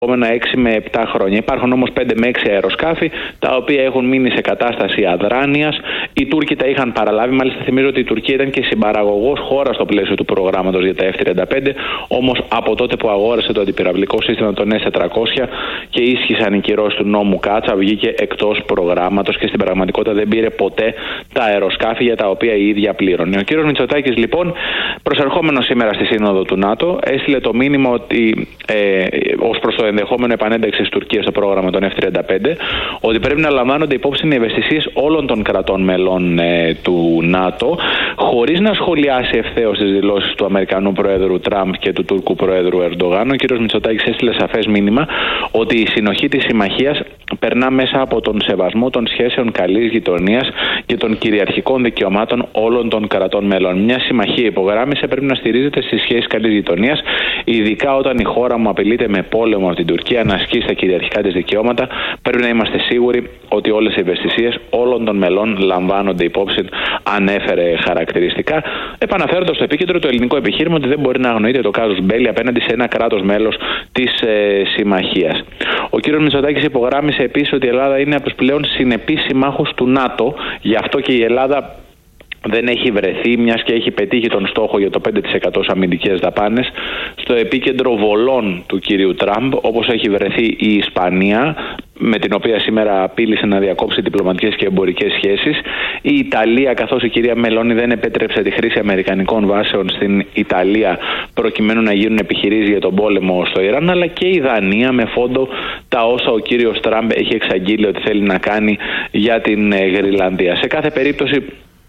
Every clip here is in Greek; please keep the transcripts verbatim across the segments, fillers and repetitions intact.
επόμενα έξι με επτά χρόνια. Υπάρχουν όμως πέντε με έξι αεροσκάφη τα οποία έχουν μείνει σε κατάσταση αδράνειας. Οι Τούρκοι τα είχαν παραλάβει. Μάλιστα, θυμίζω ότι η Τουρκία ήταν και συμπαραγωγός χώρα στο πλαίσιο του προγράμματος για τα εφ τριάντα πέντε. Όμως από τότε που αγόρασε το αντιπυραυλικό σύστημα των ες τετρακόσια και ίσχυσαν οι κυρώσεις του νόμου Κάτσα, βγήκε εκτός προγράμματος και στην πραγματικότητα δεν πήρε ποτέ τα αεροσκάφη για τα οποία η ίδια πλήρωνε. Ο κύριος Μητσοτάκης, λοιπόν, προσερχόμενος σήμερα στη Σύνοδο του ΝΑΤΟ, έστειλε το μήνυμα ότι ε, ως προς το ενδεχόμενο επανένταξη της Τουρκίας στο πρόγραμμα των εφ τριάντα πέντε, ότι πρέπει να λαμβάνονται υπόψη οι ευαισθησίες όλων των κρατών μελών ε, του ΝΑΤΟ, χωρίς να σχολιάσει ευθέως τις δηλώσεις του Αμερικανού Προέδρου Τραμπ και του Τούρκου Προέδρου Ερντογάν. Ο κ. Μητσοτάκης έστειλε σαφές μήνυμα ότι η συνοχή της συμμαχίας περνά μέσα από τον σεβασμό των σχέσεων καλής γειτονίας και των κυριαρχικών δικαιωμάτων όλων των κρατών μελών. Μια συμμαχία, υπογράμμισε, πρέπει να στηρίζεται στις σχέσεις καλής γειτονίας, ειδικά όταν η χώρα μου απειλείται με πόλεμο από την Τουρκία να ασκήσει τα κυριαρχικά της δικαιώματα. Πρέπει να είμαστε σίγουροι ότι όλες οι ευαισθησίες όλων των μελών λαμβάνονται υπόψη, ανέφερε χαρακτηριστικά, επαναφέροντας στο επίκεντρο το ελληνικό επιχείρημα ότι δεν μπορεί να αγνοείται το κάζους μπέλι απέναντι σε ένα κράτος μέλος της ε, συμμαχίας. Ο κ. Μητσοτάκης υπογράμμισε επίσης ότι η Ελλάδα είναι από τους πλέον συνεπείς συμμάχους του ΝΑΤΟ, γι' αυτό και η Ελλάδα δεν έχει βρεθεί, μιας και έχει πετύχει τον στόχο για το πέντε τοις εκατό αμυντικές δαπάνες, στο επίκεντρο βολών του κυρίου Τραμπ, όπως έχει βρεθεί η Ισπανία, με την οποία σήμερα απείλησε να διακόψει διπλωματικές και εμπορικές σχέσεις, η Ιταλία, καθώς η κυρία Μελώνη δεν επέτρεψε τη χρήση αμερικανικών βάσεων στην Ιταλία προκειμένου να γίνουν επιχειρήσεις για τον πόλεμο στο Ιράν, αλλά και η Δανία με φόντο τα όσα ο κύριος Τραμπ έχει εξαγγείλει ότι θέλει να κάνει για την Γρυλανδία. Σε κάθε περίπτωση,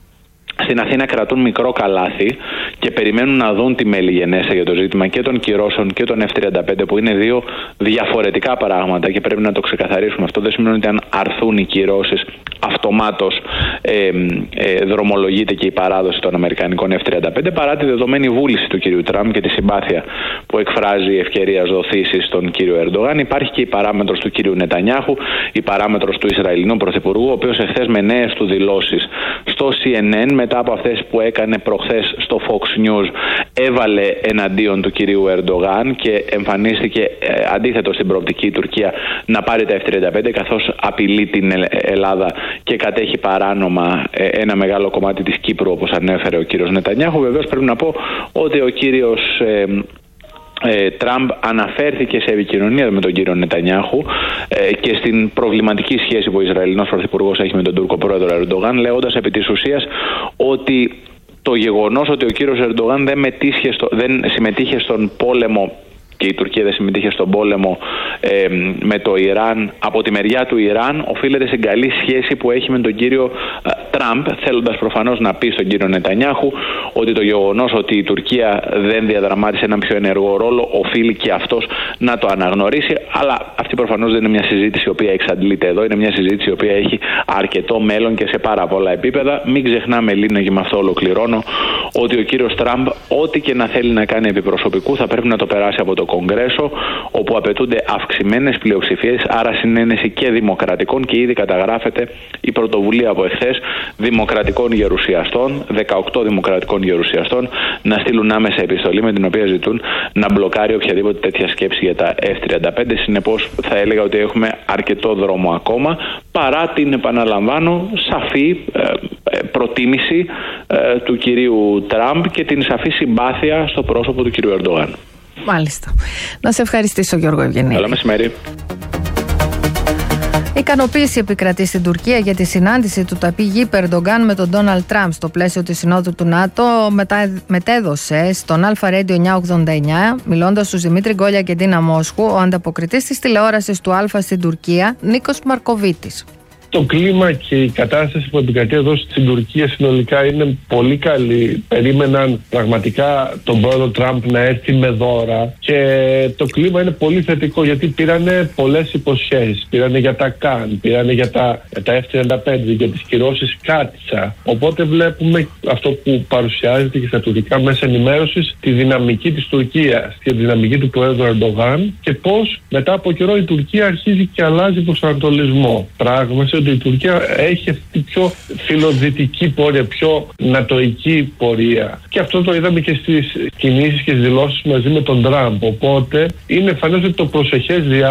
στην Αθήνα κρατούν μικρό καλάθι και περιμένουν να δουν τη μέλη-γενέσα για το ζήτημα και των κυρώσεων και των εφ τριάντα πέντε, που είναι δύο διαφορετικά πράγματα και πρέπει να το ξεκαθαρίσουμε αυτό. Δεν σημαίνει ότι αν αρθούν οι κυρώσεις αυτομάτως ε, ε, δρομολογείται και η παράδοση των αμερικανικών εφ τριάντα πέντε, παρά τη δεδομένη βούληση του κυρίου Τραμπ και τη συμπάθεια που εκφράζει η ευκαιρία δοθήσης στον κύριο Ερντογάν. Υπάρχει και η παράμετρος του κύριου Νετανιάχου, η παράμετρος του Ισραηλινού Πρωθυπουργού, ο οποίος εχθές με νέες του δηλώσεις στο σι εν εν, μετά από αυτές που έκανε προχθές στο Fox News, έβαλε εναντίον του κυρίου Ερντογάν και εμφανίστηκε ε, αντίθετο στην προοπτική η Τουρκία να πάρει τα εφ τριάντα πέντε, καθώς απειλεί την Ελλάδα και κατέχει παράνομα ε, ένα μεγάλο κομμάτι της Κύπρου, όπως ανέφερε ο κύριος Νετανιάχου. Βεβαίως πρέπει να πω ότι ο κύριος ε, Ε, Τραμπ αναφέρθηκε σε επικοινωνία με τον κύριο Νετανιάχου ε, και στην προβληματική σχέση που ο Ισραηλινός Πρωθυπουργός έχει με τον Τούρκο Πρόεδρο Ερντογάν, λέγοντας επί της ουσίας ότι το γεγονός ότι ο κύριος Ερντογάν δεν, στο, δεν συμμετείχε στον πόλεμο και η Τουρκία δεν συμμετείχε στον πόλεμο ε, με το Ιράν, από τη μεριά του Ιράν, οφείλεται στην καλή σχέση που έχει με τον κύριο ε, Τραμπ, θέλοντας προφανώς να πει στον κύριο Νετανιάχου ότι το γεγονός ότι η Τουρκία δεν διαδραμάτισε έναν πιο ενεργό ρόλο οφείλει και αυτός να το αναγνωρίσει. Αλλά αυτή προφανώς δεν είναι μια συζήτηση η οποία εξαντλείται εδώ, είναι μια συζήτηση η οποία έχει αρκετό μέλλον και σε πάρα πολλά επίπεδα. Μην ξεχνάμε, Λίνα, και με αυτό ολοκληρώνω, ότι ο κύριος Τραμπ, ό,τι και να θέλει να κάνει επί προσωπικού, θα πρέπει να το περάσει από το Κογκρέσο, όπου απαιτούνται αυξημένες πλειοψηφίες, άρα συνένεση και δημοκρατικών, και ήδη καταγράφεται η πρωτοβουλία από εχθές δημοκρατικών γερουσιαστών, δεκαοκτώ δημοκρατικών γερουσιαστών, να στείλουν άμεσα επιστολή με την οποία ζητούν να μπλοκάρει οποιαδήποτε τέτοια σκέψη για τα εφ τριάντα πέντε. Συνεπώς, θα έλεγα ότι έχουμε αρκετό δρόμο ακόμα, παρά την, επαναλαμβάνω, σαφή ε, προτίμηση ε, του κυρίου Τραμπ και την σαφή συμπάθεια στο πρόσωπο του κυρίου Ερντογάν. Μάλιστα. Να σε ευχαριστήσω, Γιώργο Ευγενίδη. Καλό μεσημέρι. Ικανοποίηση επικρατεί στην Τουρκία για τη συνάντηση του ταπί Γίπ Ερντογκάν με τον Ντόναλντ Τραμπ στο πλαίσιο της Συνόδου του ΝΑΤΟ. Μετα... Μετέδωσε στον Αλφα Radio εννιακόσια ογδόντα εννιά, μιλώντας στους Δημήτρη Γκόλια και Ντίνα Μόσχου, ο ανταποκριτής της τηλεόρασης του Αλφα στην Τουρκία, Νίκος Μαρκοβίτης. Το κλίμα και η κατάσταση που επικρατεί εδώ στην Τουρκία συνολικά είναι πολύ καλή. Περίμεναν πραγματικά τον πρόεδρο Τραμπ να έρθει με δώρα και το κλίμα είναι πολύ θετικό, γιατί πήρανε πολλές υποσχέσεις. Πήρανε για τα Καν, πήρανε για τα, για τα εφ τριάντα πέντε, για τις κυρώσεις Κάτσα. Οπότε βλέπουμε αυτό που παρουσιάζεται και στα τουρκικά μέσα ενημέρωσης, τη δυναμική της Τουρκίας και τη δυναμική του πρόεδρου Ερντογάν και πώς μετά από καιρό η Τουρκία αρχίζει και αλλάζει προσανατολισμό. Πράγμα σε ότι η Τουρκία έχει αυτή την πιο φιλοδυτική πορεία, πιο νατοϊκή πορεία. Και αυτό το είδαμε και στις κινήσεις και στις δηλώσεις μαζί με τον Τραμπ. Οπότε είναι φανές ότι το προσεχές διάστημα